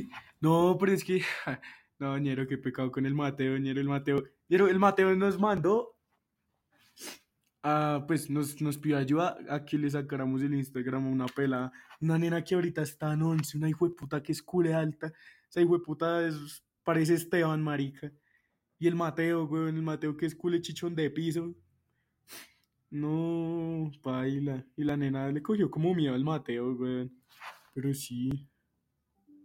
No, pero es que, no, ñero, qué pecado con el Mateo, ñero, el Mateo nos mandó, pues nos pidió ayuda a que le sacáramos el Instagram a una pelada, una nena que ahorita está en 11, una hijueputa que es cule alta, esa hijueputa parece Esteban, marica, y el Mateo, weón, el Mateo que es cule chichón de piso, no, paila, y la nena le cogió como miedo al Mateo, weón, pero sí.